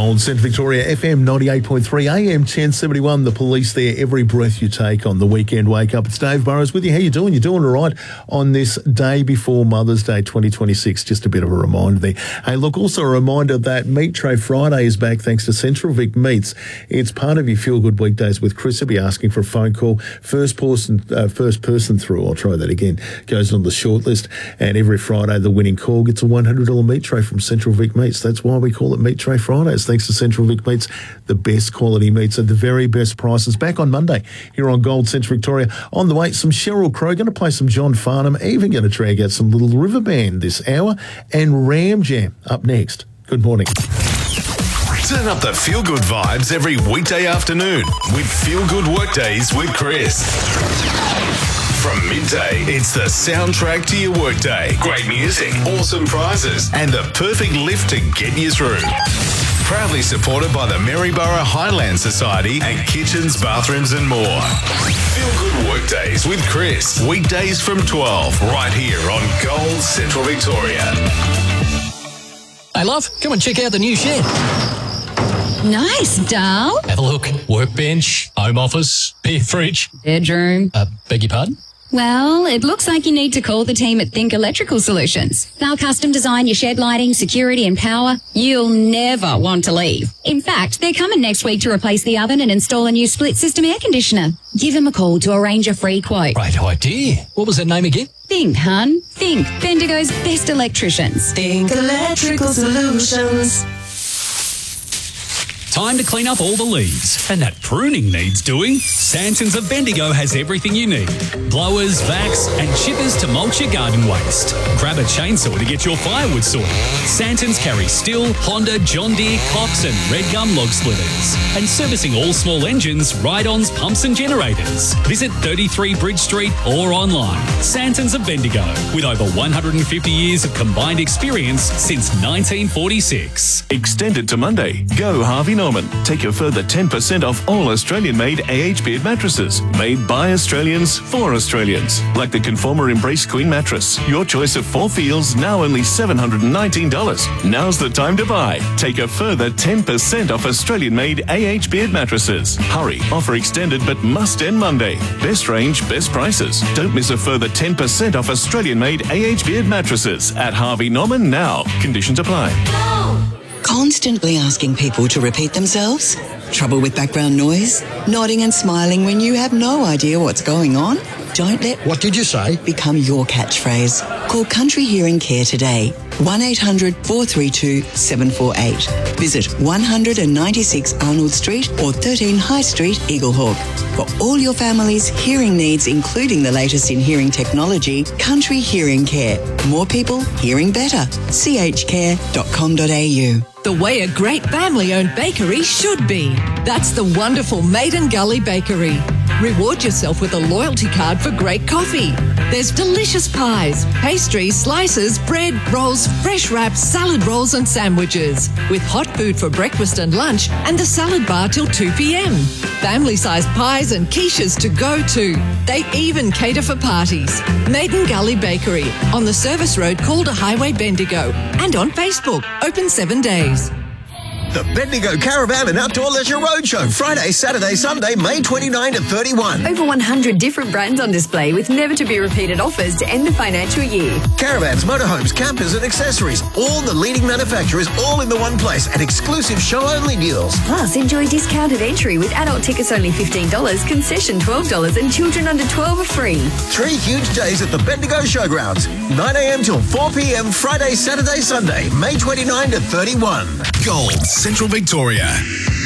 Gold, Central Victoria, FM 98.3, AM 1071, the police there, every breath you take on the weekend wake up. It's Dave Burrows with you. How you doing? You're doing all right on this day before Mother's Day 2026. Just a bit of a reminder there. Hey, look, also a reminder that Meat Tray Friday is back thanks to Central Vic Meats. It's part of your Feel Good Weekdays with Chris. He'll be asking for a phone call. First person through, I'll try that again, goes on the shortlist. And every Friday, the winning call gets a $100 meat tray from Central Vic Meats. That's why we call it Meat Tray Fridays. Thanks to Central Vic Meats, the best quality meats at the very best prices. Back on Monday here on Gold, Central Victoria. On the way, some Sheryl Crow, going to play some John Farnham, even going to drag out some Little River Band this hour, and Ram Jam up next. Good morning. Turn up the feel-good vibes every weekday afternoon with Feel Good Workdays with Chris. From midday, it's the soundtrack to your workday. Great music, awesome prizes, and the perfect lift to get you through. Proudly supported by the Maryborough Highland Society and kitchens, bathrooms and more. Feel Good Workdays with Chris. Weekdays from 12, right here on Gold, Central Victoria. Hey, love, come and check out the new shed. Nice, doll. Have a look. Workbench, home office, beer fridge. Bedroom. Beg your pardon? Well, it looks like you need to call the team at Think Electrical Solutions. They'll custom design your shed lighting, security and power. You'll never want to leave. In fact, they're coming next week to replace the oven and install a new split system air conditioner. Give them a call to arrange a free quote. Great idea. What was her name again? Think, hun. Think. Bendigo's best electricians. Think Electrical Solutions. Time to clean up all the leaves, and that pruning needs doing. Santons of Bendigo has everything you need. Blowers, vacs, and chippers to mulch your garden waste. Grab a chainsaw to get your firewood sorted. Santons carry Stihl, Honda, John Deere, Cox, and Red Gum log splitters. And servicing all small engines, ride-ons, pumps and generators. Visit 33 Bridge Street or online. Santons of Bendigo, with over 150 years of combined experience since 1946. Extended to Monday. Go Harvey Norman. Take a further 10% off all Australian-made AH Beard mattresses. Made by Australians for Australians. Like the Conformer Embrace Queen mattress. Your choice of 4 feels, now only $719. Now's the time to buy. Take a further 10% off Australian-made AH Beard mattresses. Hurry. Offer extended but must end Monday. Best range, best prices. Don't miss a further 10% off Australian-made AH Beard mattresses at Harvey Norman now. Conditions apply. Constantly asking people to repeat themselves? Trouble with background noise? Nodding and smiling when you have no idea what's going on? Don't let "What did you say?" become your catchphrase. Call Country Hearing Care today. 1-800-432-748. Visit 196 Arnold Street or 13 High Street, Eaglehawk. For all your family's hearing needs, including the latest in hearing technology, Country Hearing Care. More people hearing better. chcare.com.au. The way a great family-owned bakery should be. That's the wonderful Maiden Gully Bakery. Reward yourself with a loyalty card for great coffee. There's delicious pies, pastries, slices, bread, rolls, fresh wraps, salad rolls and sandwiches. With hot food for breakfast and lunch and the salad bar till 2 p.m. Family-sized pies and quiches to go to. They even cater for parties. Maiden Gully Bakery on the service road Calder Highway, Bendigo. And on Facebook. Open 7 days. The Bendigo Caravan and Outdoor Leisure Roadshow, Friday, Saturday, Sunday, May 29 to 31. Over 100 different brands on display with never-to-be-repeated offers to end the financial year. Caravans, motorhomes, campers and accessories. All the leading manufacturers, all in the one place at exclusive show-only deals. Plus, enjoy discounted entry with adult tickets only $15, concession $12 and children under 12 are free. 3 huge days at the Bendigo Showgrounds. 9 a.m. till 4 p.m. Friday, Saturday, Sunday, May 29 to 31. Gold, Central Victoria.